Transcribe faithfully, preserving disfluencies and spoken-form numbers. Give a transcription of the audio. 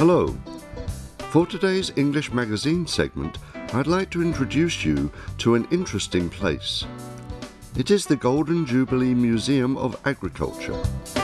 Hello. For today's English magazine segment, I'd like to introduce you to an interesting place. It is the Golden Jubilee Museum of Agriculture.